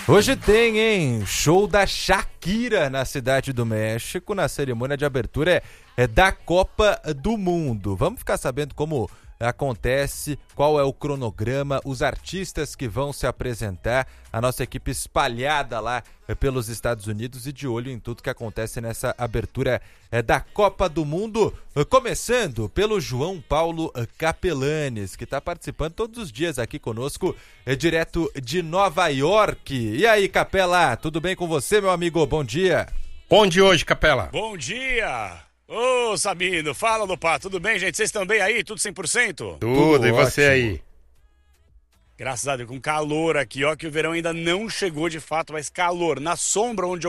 Hoje tem, hein? Show da Shakira na Cidade do México, na cerimônia de abertura da Copa do Mundo. Vamos ficar sabendo como acontece, qual é o cronograma, os artistas que vão se apresentar, a nossa equipe espalhada lá pelos Estados Unidos e de olho em tudo que acontece nessa abertura da Copa do Mundo, começando pelo João Paulo Capelanes, que está participando todos os dias aqui conosco, direto de Nova York. E aí, Capela, tudo bem com você, meu amigo? Bom dia. Onde hoje, Capela? Bom dia! Ô, Sabino, fala, Lupá, tudo bem, gente? Vocês estão bem aí? Tudo 100%? Tudo, e você ótimo. aí? Graças a Deus, com calor aqui, ó, que o verão ainda não chegou de fato, mas calor. Na sombra onde eu